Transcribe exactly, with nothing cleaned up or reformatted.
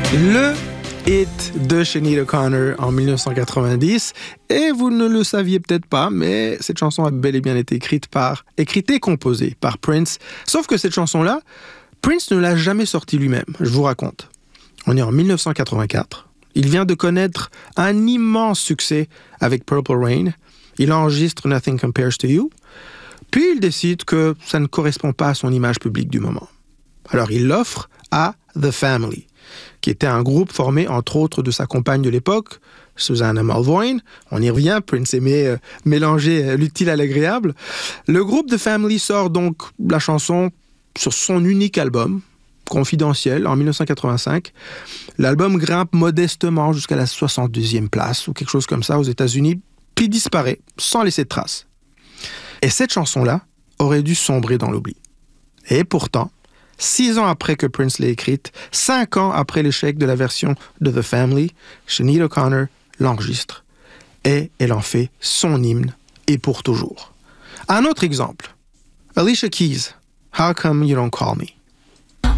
Le hit de Sinéad O'Connor en dix-neuf cent quatre-vingt-dix, et vous ne le saviez peut-être pas, mais cette chanson a bel et bien été écrite par, écrite et composée par Prince. Sauf que cette chanson-là, Prince ne l'a jamais sortie lui-même, je vous raconte. On est en dix-neuf cent quatre-vingt-quatre. Il vient de connaître un immense succès avec Purple Rain. Il enregistre Nothing Compares to You. Puis il décide que ça ne correspond pas à son image publique du moment. Alors il l'offre à The Family, qui était un groupe formé entre autres de sa compagne de l'époque, Susannah Mulvoine. On y revient, Prince aimait euh, mélanger euh, l'utile à l'agréable. Le groupe The Family sort donc la chanson sur son unique album, Confidentiel, en dix-neuf cent quatre-vingt-cinq. L'album grimpe modestement jusqu'à la soixante-deuxième place, ou quelque chose comme ça aux États-Unis, puis disparaît sans laisser de traces. Et cette chanson-là aurait dû sombrer dans l'oubli. Et pourtant, six ans après que Prince l'ait écrite, cinq ans après l'échec de la version de The Family, Sinéad O'Connor l'enregistre. Et elle en fait son hymne, et pour toujours. Un autre exemple, Alicia Keys, How Come You Don't Call Me?